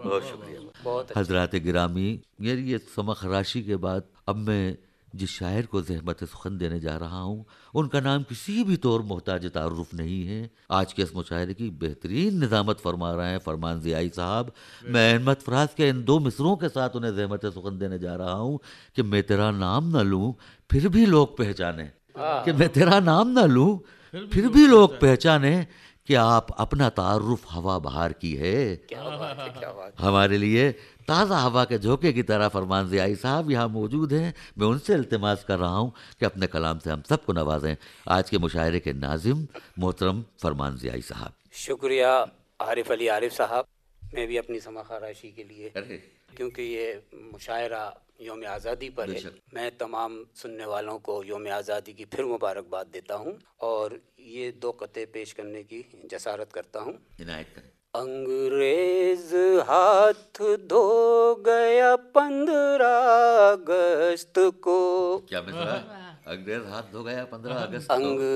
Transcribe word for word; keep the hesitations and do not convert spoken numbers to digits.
بہت شکریہ. بہت اچھا. حضرات گرامی، یہ سما خراشی کے بعد اب میں جس شاعر کو زحمت سخن دینے جا رہا ہوں ان کا نام کسی بھی طور محتاج تعارف نہیں ہے. آج کے اس مشاعرے کی بہترین نظامت فرما رہے ہیں فرمان ضیائی صاحب. میں احمد فراز کے ان دو مصروں کے ساتھ انہیں زحمت سخن دینے جا رہا ہوں کہ میں تیرا نام نہ لوں پھر بھی لوگ پہچانے، کہ میں تیرا نام نہ لوں پھر بھی لوگ پہچانے کہ آپ اپنا تعارف ہوا بہار کی ہے. کیا بات ہے، کیا بات. ہمارے لیے تازہ ہوا کے جھونکے کی طرح فرمان ضیائی صاحب یہاں موجود ہیں. میں ان سے التماس کر رہا ہوں کہ اپنے کلام سے ہم سب کو نوازیں. آج کے مشاعرے کے ناظم محترم فرمان ضیائی صاحب. شکریہ عارف علی عارف صاحب. میں بھی اپنی سما خراشی کے لیے، کیونکہ یہ مشاعرہ یوم آزادی پر ہے، میں تمام سننے والوں کو یوم آزادی کی پھر مبارکباد دیتا ہوں اور یہ دو قطعے پیش کرنے کی جسارت کرتا ہوں. عنایت کریں. انگریز ہاتھ دھو گیا پندرہ اگست کو. کیا مصرع؟ انگریز ہاتھ دھو گیا پندرہ اگست کو.